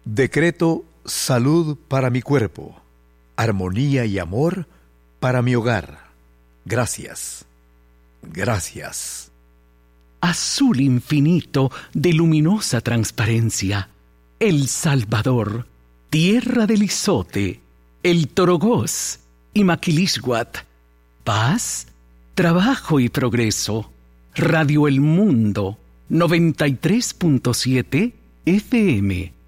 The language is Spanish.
Decreto salud para mi cuerpo, armonía y amor para mi hogar. Gracias. Gracias. Azul infinito de luminosa transparencia, El Salvador, tierra del Izote, el Torogós y Maquilixhuat. Paz, trabajo y progreso. Radio El Mundo, 93.7 FM.